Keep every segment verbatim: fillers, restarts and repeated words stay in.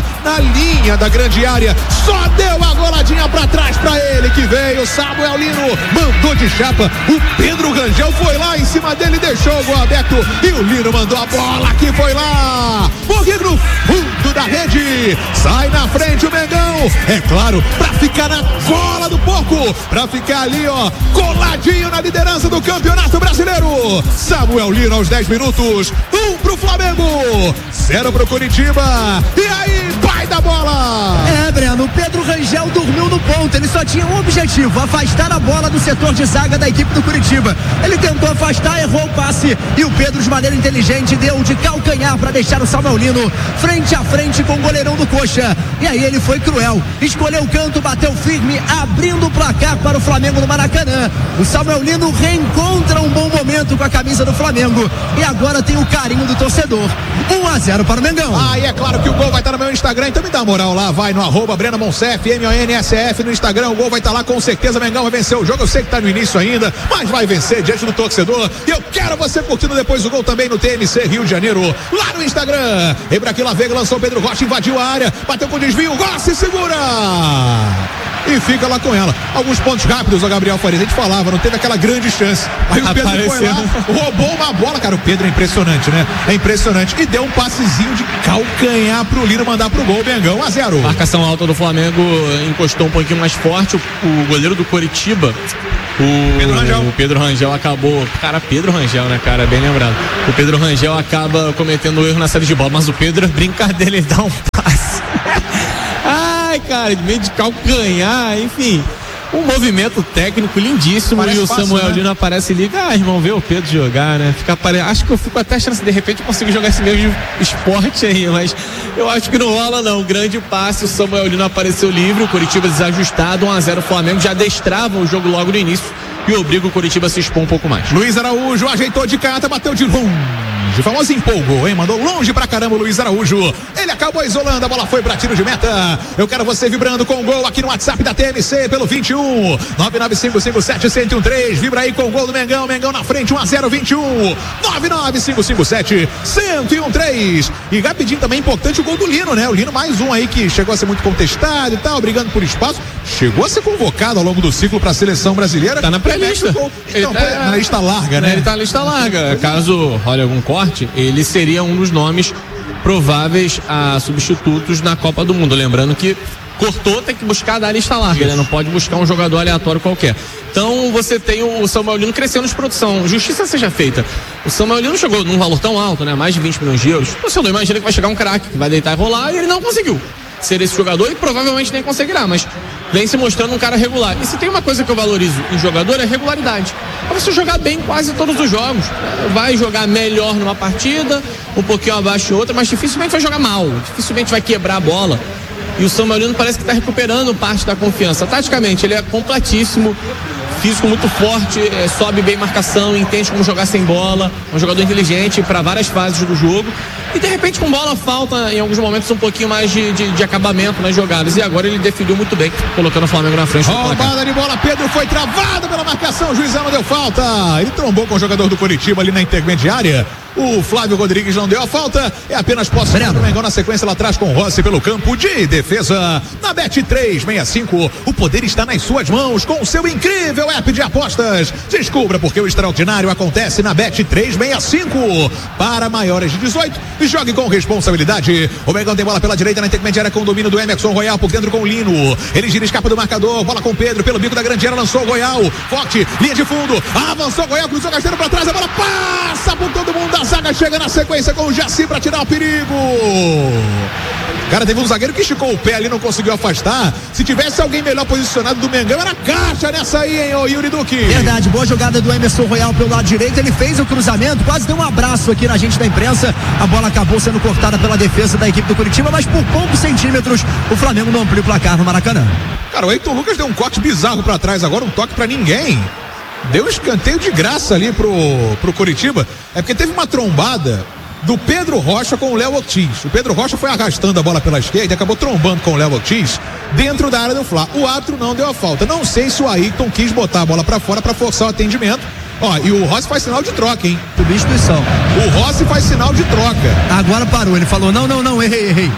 na linha da grande área, só deu a goladinha pra trás pra ele que veio, Samuel Lino mandou de chapa, o Pedro Rangel foi lá em cima dele, deixou o gol aberto e o Lino mandou a bola que foi lá, porque no fundo da rede, sai na frente o Mengão, é claro, pra ficar na cola do porco, pra ficar ali ó, coladinho na liderança do Campeonato Brasileiro. Samuel Lino aos dez minutos, um pro Flamengo, zero pro Curitiba, e aí, pai da bola! É, Breno, o Pedro Rangel dormiu no ponto, ele só tinha um objetivo, afastar a bola do setor de zaga da equipe do Curitiba. Ele tentou afastar, errou o passe, e o Pedro, de maneira inteligente, deu de calcanhar para deixar o Samuel Lino frente a frente com o goleirão do Coxa. E aí ele foi cruel, escolheu o canto, bateu firme, abrindo o placar para o Flamengo no Maracanã. O Samuel Lino reencontra um bom momento com a camisa do Flamengo e agora tem o carinho do torcedor. um a zero para o Mengão. Ah, e é claro que o gol vai estar no meu Instagram, então me dá moral lá, vai no arroba Breno Monsef, M O N S F no Instagram, o gol vai estar lá com certeza, Mengão vai vencer o jogo, eu sei que tá no início ainda, mas vai vencer diante do torcedor, e eu quero você curtindo depois o gol também no T M C Rio de Janeiro, lá no Instagram. Ebraquila Veiga lançou Pedro Rocha, invadiu a área, bateu com desvio, Gossi segura e fica lá com ela. Alguns pontos rápidos, o Gabriel Farias, a gente falava, não teve aquela grande chance. Aí o Pedro Apareceu. foi lá, roubou uma bola, cara, o Pedro é impressionante, né? É impressionante. E deu um passezinho de calcanhar pro Lino mandar pro gol, Mengão, a zero. Marcação alta do Flamengo encostou um pouquinho mais forte, o, o goleiro do Coritiba, o Pedro Rangel. o Pedro Rangel acabou, cara, Pedro Rangel, né, cara, bem lembrado. O Pedro Rangel acaba cometendo um erro na saída de bola, mas o Pedro, brincadeira, ele dá um passe. Ai, cara, de meio de calcanhar, enfim. Um movimento técnico lindíssimo. Parece e o fácil, Samuel né? Lino aparece e liga, ah, irmão, vê o Pedro jogar, né? Fica apare... Acho que eu fico até achando se de repente eu consigo jogar esse mesmo esporte aí, mas eu acho que não rola não. Grande passe, o Samuel Lino apareceu livre, o Curitiba desajustado, um a zero o Flamengo, já destrava o jogo logo no início e obriga o Curitiba a se expor um pouco mais. Luiz Araújo ajeitou de canhota, bateu de longe. O famoso empolgou, hein? Mandou longe pra caramba o Luiz Araújo. Ele acabou isolando, a bola foi pra tiro de meta. Eu quero você vibrando com o gol aqui no WhatsApp da T M C pelo vinte e um nove nove cinco cinco sete zero um três. Vibra aí com o gol do Mengão. Mengão na frente, um a zero, vinte e um nove nove cinco cinco sete zero um três. E rapidinho também importante o gol do Lino, né? O Lino mais um aí que chegou a ser muito contestado e tal, brigando por espaço. Chegou a ser convocado ao longo do ciclo pra seleção brasileira. Tá na pré-lista. Então, tá na lista larga, né? Ele tá na lista larga. Caso role algum corte, ele seria um dos nomes prováveis a substitutos na Copa do Mundo. Lembrando que cortou, tem que buscar da lista larga, né? Não pode buscar um jogador aleatório qualquer. Então você tem o Samuel Lino crescendo de produção. Justiça seja feita. O Samuel Lino chegou num valor tão alto, né? Mais de vinte milhões de euros. Você não imagina que vai chegar um craque que vai deitar e rolar, e ele não conseguiu ser esse jogador e provavelmente nem conseguirá, mas vem se mostrando um cara regular. E se tem uma coisa que eu valorizo em jogador é regularidade. É você jogar bem quase todos os jogos. Vai jogar melhor numa partida, um pouquinho abaixo em outra, mas dificilmente vai jogar mal, dificilmente vai quebrar a bola. E o Samuel Lino parece que está recuperando parte da confiança. Taticamente, ele é completíssimo, físico muito forte, é, sobe bem marcação, entende como jogar sem bola, é um jogador inteligente para várias fases do jogo. E de repente com bola falta em alguns momentos um pouquinho mais de, de, de acabamento nas jogadas. E agora ele definiu muito bem, colocando o Flamengo na frente. Roubada de bola, Pedro foi travado pela marcação, o juizão não deu falta. Ele trombou com o jogador do Curitiba ali na intermediária. O Flávio Rodrigues não deu a falta. É apenas posse do Mengão na sequência lá atrás com o Rossi pelo campo de defesa. Na Bet três sessenta e cinco, o poder está nas suas mãos com o seu incrível app de apostas. Descubra porque o extraordinário acontece na Bet três sessenta e cinco. Para maiores de dezoito, jogue com responsabilidade. O Mengão tem bola pela direita na intermediária com o domínio do Emerson Royal por dentro com o Lino. Ele gira, escapa do marcador. Bola com o Pedro pelo bico da grande área. Lançou o Royal. Forte, linha de fundo. Avançou o Royal, cruzou o rasteiro para trás. A bola passa por todo mundo. A zaga chega na sequência com o Jaci para tirar o perigo. Cara, teve um zagueiro que esticou o pé ali, não conseguiu afastar. Se tivesse alguém melhor posicionado do Mengão, era caixa nessa aí, hein, ô Yuri Duque. Verdade, boa jogada do Emerson Royal pelo lado direito. Ele fez o cruzamento, quase deu um abraço aqui na gente da imprensa. A bola acabou sendo cortada pela defesa da equipe do Curitiba, mas por poucos centímetros o Flamengo não amplia o placar no Maracanã. Cara, o Heitor Lucas deu um corte bizarro pra trás agora, um toque pra ninguém. Deu um escanteio de graça ali pro, pro Curitiba. É porque teve uma trombada do Pedro Rocha com o Léo Ortiz. O Pedro Rocha foi arrastando a bola pela esquerda e acabou trombando com o Léo Ortiz dentro da área do Fla. O árbitro não deu a falta. Não sei se o Ayrton quis botar a bola pra fora pra forçar o atendimento. Ó, e o Rossi faz sinal de troca, hein? Substituição. O Rossi faz sinal de troca. Agora parou, ele falou, não, não, não, errei, errei.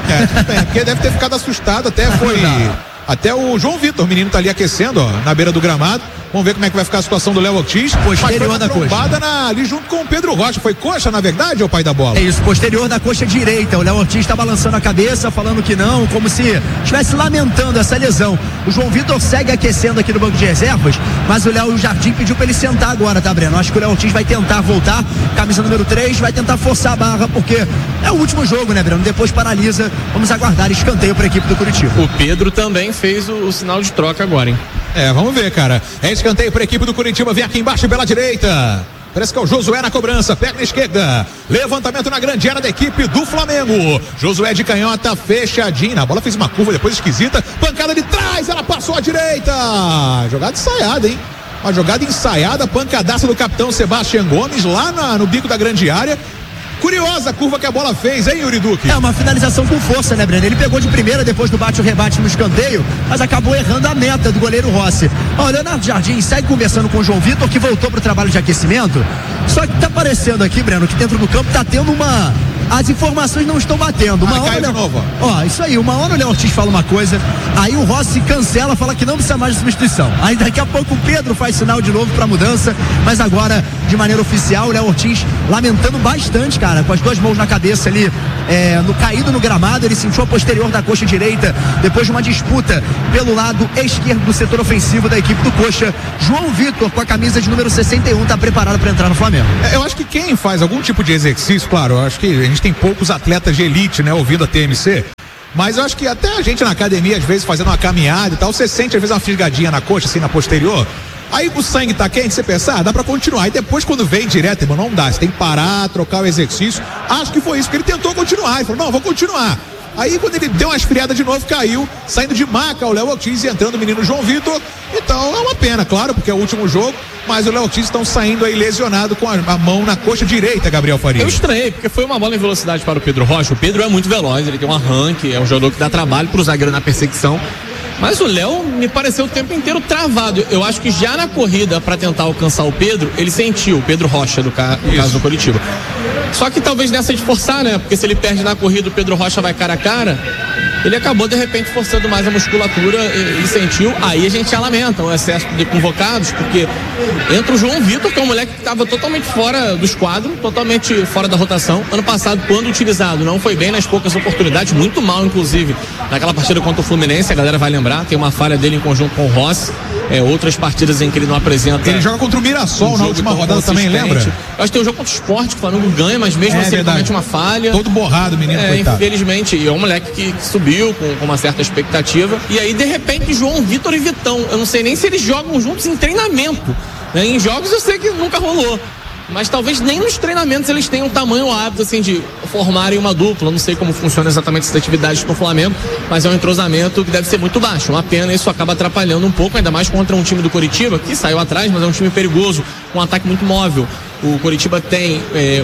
É, tudo bem, porque deve ter ficado assustado, até foi... Até o João Vitor, o menino tá ali aquecendo, ó, na beira do gramado. Vamos ver como é que vai ficar a situação do Léo Ortiz. Posterior da coxa. Na, ali junto com o Pedro Rocha. Foi coxa, na verdade, ou pai da bola? É isso, posterior da coxa direita. O Léo Ortiz tá balançando a cabeça, falando que não, como se estivesse lamentando essa lesão. O João Vitor segue aquecendo aqui no banco de reservas, mas o Léo Jardim pediu pra ele sentar agora, tá, Breno? Acho que o Léo Ortiz vai tentar voltar, camisa número três, vai tentar forçar a barra, porque é o último jogo, né, Breno? Depois paralisa. Vamos aguardar escanteio pra equipe do Curitiba. O Pedro também fez o, o sinal de troca agora, hein? É, vamos ver, cara. É escanteio para a equipe do Curitiba. Vem aqui embaixo pela direita. Parece que é o Josué na cobrança. Perna esquerda. Levantamento na grande área da equipe do Flamengo. Josué de canhota, fechadinho. A bola fez uma curva depois esquisita. Pancada de trás. Ela passou à direita. Jogada ensaiada, hein? Uma jogada ensaiada. Pancadaça do capitão Sebastião Gomes lá na, no bico da grande área. Curiosa a curva que a bola fez, hein, Yuri Duque? É uma finalização com força, né, Breno? Ele pegou de primeira depois do bate-rebate no escanteio, mas acabou errando a meta do goleiro Rossi. Ó, o Leonardo Jardim segue conversando com o João Vitor, que voltou pro trabalho de aquecimento. Só que tá parecendo aqui, Breno, que dentro do campo tá tendo uma... As informações não estão batendo. Uma ah, hora caiu de novo. Ó, isso aí. Uma hora o Léo Ortiz fala uma coisa, aí o Rossi cancela, fala que não precisa mais de substituição. Aí daqui a pouco o Pedro faz sinal de novo pra mudança, mas agora, de maneira oficial, o Léo Ortiz lamentando bastante, cara, com as duas mãos na cabeça ali, é, no caído no gramado. Ele sentiu a posterior da coxa direita, depois de uma disputa pelo lado esquerdo do setor ofensivo da equipe do Coxa. João Vitor, com a camisa de número sessenta e um, tá preparado para entrar no Flamengo. É, eu acho que quem faz algum tipo de exercício, claro, eu acho que a gente tem poucos atletas de elite, né, ouvindo a T M C, mas eu acho que até a gente na academia, às vezes, fazendo uma caminhada e tal, você sente às vezes uma fisgadinha na coxa, assim, na posterior. Aí o sangue tá quente, você pensa, ah, dá pra continuar. E depois, quando vem direto, irmão, não dá. Você tem que parar, trocar o exercício. Acho que foi isso, porque ele tentou continuar. Ele falou, não, vou continuar. Aí, quando ele deu uma esfriada de novo, caiu, saindo de maca o Léo Ortiz e entrando o menino João Vitor. Então, é uma pena, claro, porque é o último jogo. Mas o Léo Ortiz estão saindo aí lesionado com a, a mão na coxa direita, Gabriel Faria. Eu estranhei, porque foi uma bola em velocidade para o Pedro Rocha. O Pedro é muito veloz, ele tem um arranque, é um jogador que dá trabalho para o zagueiro na perseguição. Mas o Léo me pareceu o tempo inteiro travado. Eu acho que já na corrida, para tentar alcançar o Pedro, ele sentiu, o Pedro Rocha, do ca... no caso do Curitiba. Só que talvez nessa de forçar, né? Porque se ele perde na corrida, o Pedro Rocha vai cara a cara. Ele acabou de repente forçando mais a musculatura e, e sentiu. Aí a gente já lamenta o excesso de convocados, porque entra o João Vitor, que é um moleque que estava totalmente fora do esquadro, totalmente fora da rotação. Ano passado, quando utilizado, não foi bem nas poucas oportunidades, muito mal, inclusive, naquela partida contra o Fluminense, a galera vai lembrar, tem uma falha dele em conjunto com o Rossi. É, outras partidas em que ele não apresenta. Ele joga contra o Mirassol um na última rodada também, lembra? Eu acho que tem um jogo contra o Sport, que o Flamengo ganha, mas mesmo é, assim ele comete uma falha. Todo borrado, menino, é, coitado. Infelizmente, e é um moleque que, que subiu com, com uma certa expectativa. E aí, de repente, João Vitor e Vitão. Eu não sei nem se eles jogam juntos em treinamento. Né? Em jogos eu sei que nunca rolou. Mas talvez nem nos treinamentos eles tenham tamanho hábito assim de formarem uma dupla. Eu não sei como funciona exatamente essas atividades com o Flamengo, mas é um entrosamento que deve ser muito baixo. Uma pena, isso acaba atrapalhando um pouco, ainda mais contra um time do Coritiba, que saiu atrás, mas é um time perigoso, com um ataque muito móvel. O Coritiba tem é,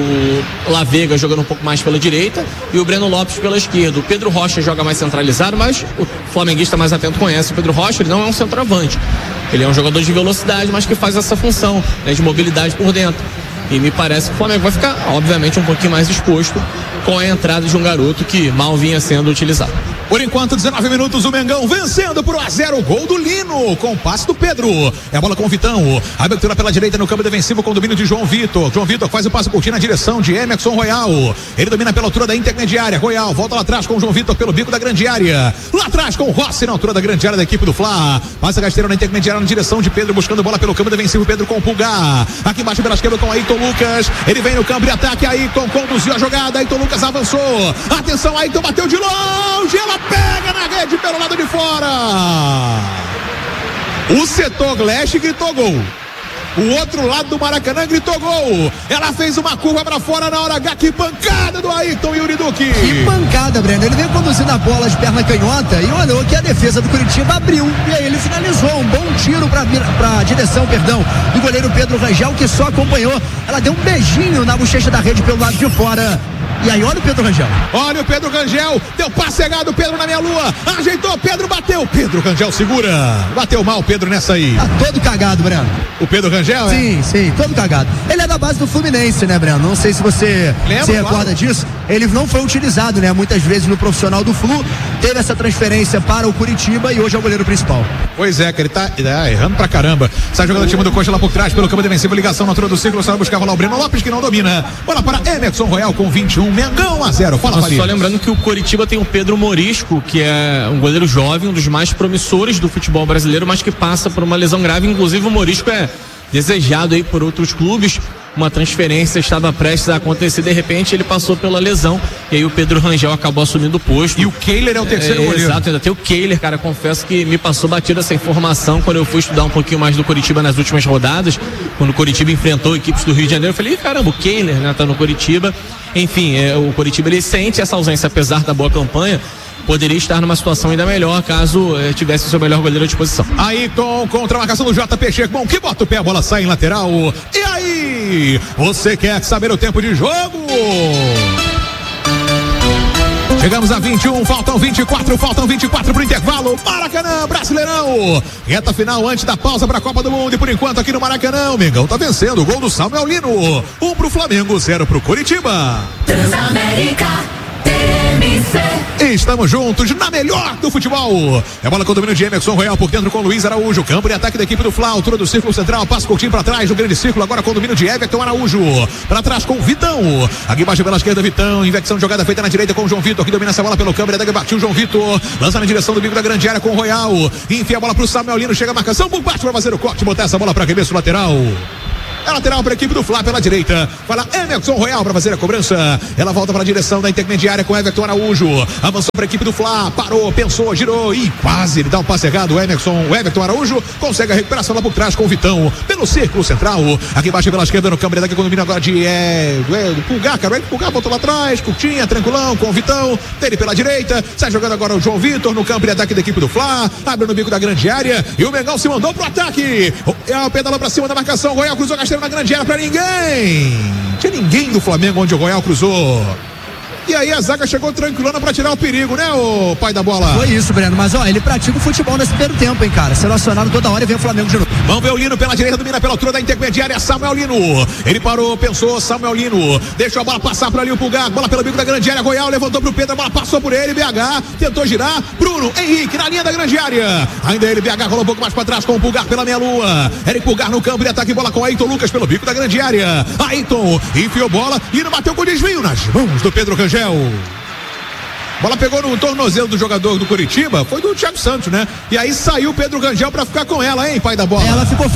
o La Vega jogando um pouco mais pela direita e o Breno Lopes pela esquerda. O Pedro Rocha joga mais centralizado, mas o flamenguista mais atento conhece o Pedro Rocha. Ele não é um centroavante, ele é um jogador de velocidade, mas que faz essa função, né, de mobilidade por dentro. E me parece que o Flamengo vai ficar, obviamente, um pouquinho mais exposto com a entrada de um garoto que mal vinha sendo utilizado. Por enquanto, dezenove minutos, o Mengão vencendo por um a zero, gol do Lino, com o passe do Pedro. É a bola com o Vitão, a abertura pela direita no campo defensivo com o domínio de João Vitor. João Vitor faz o passe curtinho na direção de Emerson Royal. Ele domina pela altura da intermediária. Royal volta lá atrás com o João Vitor pelo bico da grande área. Lá atrás com o Rossi na altura da grande área da equipe do Fla. Passa rasteiro na intermediária na direção de Pedro, buscando bola pelo campo defensivo. Pedro com o Pulgar. Aqui embaixo pela esquerda com Ayrton Lucas. Ele vem no campo de ataque. Ayrton conduziu a jogada. Ayrton Lucas avançou. Atenção, Ayrton bateu de longe. Ela pega na rede pelo lado de fora. O setor leste gritou gol. O outro lado do Maracanã gritou gol. Ela fez uma curva pra fora na hora H. Que pancada do Ayrton, Yuri Duque. Que pancada, Breno. Ele veio conduzindo a bola de perna canhota e olhou que a defesa do Curitiba abriu. E aí ele finalizou. Um bom tiro pra, pra direção, perdão, do goleiro Pedro Rangel, que só acompanhou. Ela deu um beijinho na bochecha da rede pelo lado de fora. E aí olha o Pedro Rangel. Olha o Pedro Rangel, deu passe cegado, Pedro na meia lua, ajeitou, Pedro bateu, Pedro Rangel segura, bateu mal o Pedro nessa aí. Tá todo cagado, Breno. O Pedro Rangel, Sim, é? sim, todo cagado. Ele é da base do Fluminense, né, Breno? Não sei se você Lembra, se recorda claro. disso. Ele não foi utilizado, né, muitas vezes no profissional do Flu, teve essa transferência para o Curitiba e hoje é o goleiro principal. Pois é, que ele tá, ele tá errando pra caramba. Sai jogando o time do Coxa lá por trás, pelo campo defensivo, ligação na altura do círculo, sai buscar rolar o Breno Lopes, que não domina. Bola para Emerson Royal com vinte e um, Mengão a zero. Fala, Faria. Só lembrando que o Coritiba tem o Pedro Morisco, que é um goleiro jovem, um dos mais promissores do futebol brasileiro, mas que passa por uma lesão grave. Inclusive o Morisco é desejado aí por outros clubes. Uma transferência estava prestes a acontecer, de repente ele passou pela lesão e aí o Pedro Rangel acabou assumindo o posto. E o Kehler é o terceiro é, goleiro. Exato, ainda tem o Kehler, cara, confesso que me passou batida essa informação quando eu fui estudar um pouquinho mais do Coritiba nas últimas rodadas, quando o Coritiba enfrentou equipes do Rio de Janeiro, eu falei, caramba, o Kehler, né, tá no Coritiba. Enfim, é, o Coritiba ele sente essa ausência, apesar da boa campanha, poderia estar numa situação ainda melhor caso eh, tivesse o seu melhor goleiro à disposição. Ayrton contra a marcação do J P Checon, que bota o pé, a bola sai em lateral. E aí, você quer saber o tempo de jogo? Chegamos a vinte e um, faltam vinte e quatro, faltam vinte e quatro pro intervalo. Maracanã, Brasileirão. Reta final antes da pausa pra Copa do Mundo. E por enquanto aqui no Maracanã, o Mengão tá vencendo. O gol do Samuel Lino. Um pro Flamengo, zero pro Curitiba. Transamérica. Estamos juntos na melhor do futebol. É bola com o domínio de Emerson Royal por dentro com Luiz Araújo. Campo de ataque da equipe do Fla, altura do círculo central. Passa curtinho pra trás, no grande círculo. Agora com o domínio de Everton Araújo. Pra trás com o Vitão. Aqui embaixo pela esquerda, Vitão. Invecção de jogada feita na direita com o João Vitor, que domina essa bola pelo câmera. Daí bateu o João Vitor. Lança na direção do bico da grande área com o Royal. Enfia a bola pro Samuel Lino. Chega a marcação por baixo pra fazer o corte. Botar essa bola pra arremesso lateral. É lateral para a equipe do Fla pela direita. Fala Emerson Royal para fazer a cobrança. Ela volta para a direção da intermediária com Everton Araújo. Avançou para a equipe do Fla. Parou, pensou, girou e quase ele dá um passe errado. O Emerson, o Everton Araújo consegue a recuperação lá por trás com o Vitão. Pelo círculo central. Aqui embaixo pela esquerda no câmera daqui com o domínio agora de é, é, do Pulgar. Cara, ele Pulgar botou lá atrás. Curtinha, tranquilão com o Vitão. Dele pela direita. Sai jogando agora o João Vitor no campo de ataque da equipe do Fla. Abre no bico da grande área. E o Mengão se mandou pro ataque. É, pedalou para cima da marcação. Royal cruzou a na grande área pra ninguém. Tinha ninguém do Flamengo onde o Royal cruzou. E aí a zaga chegou tranquilona pra tirar o perigo, né, o pai da bola? Foi isso, Breno, mas ó, ele pratica o futebol nesse primeiro tempo, hein, cara. Sendo acionado toda hora e vem o Flamengo de novo. Vamos ver o Lino pela direita, domina pela altura da intermediária, Samuel Lino. Ele parou, pensou, Samuel Lino. Deixou a bola passar pra ali o Pulgar, bola pelo bico da grande área, Royal levantou pro Pedro, a bola passou por ele, B H tentou girar, Bruno Henrique na linha da grande área. Ainda ele, B H rolou um pouco mais pra trás com o Pulgar pela meia lua. Eric Pulgar no campo de ataque, bola com Ayrton Lucas pelo bico da grande área. Ayrton enfiou bola, Lino bateu com desvio nas mãos do Pedro Rangel. Bola pegou no tornozelo do jogador do Curitiba, foi do Thiago Santos, né? E aí saiu o Pedro Rangel pra ficar com ela, hein, pai da bola? Ela ficou